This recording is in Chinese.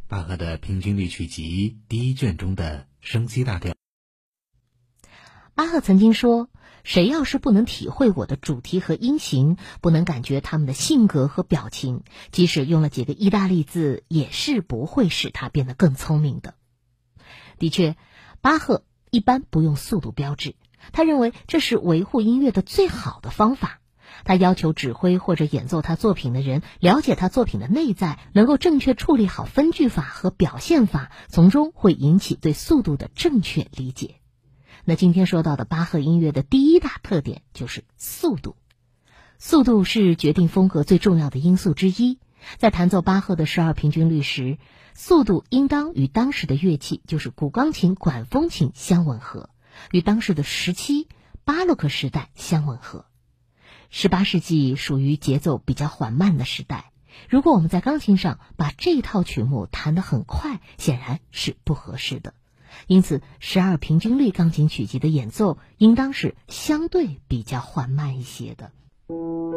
巴赫的平均律曲集第一卷中的升 C 大调。 巴赫曾经说，谁要是不能体会我的主题和音型，不能感觉他们的性格和表情，即使用了几个意大利字，也是不会使他变得更聪明的。的确，巴赫一般不用速度标志，他认为这是维护音乐的最好的方法。他要求指挥或者演奏他作品的人了解他作品的内在，能够正确处理好分句法和表现法，从中会引起对速度的正确理解。那今天说到的巴赫音乐的第一大特点就是速度。速度是决定风格最重要的因素之一。在弹奏巴赫的12平均律时，速度应当与当时的乐器，就是古钢琴、管风琴相吻合，与当时的17、巴洛克时代相吻合。18世纪属于节奏比较缓慢的时代，如果我们在钢琴上把这套曲目弹得很快，显然是不合适的。因此12平均律钢琴曲集的演奏应当是相对比较缓慢一些的。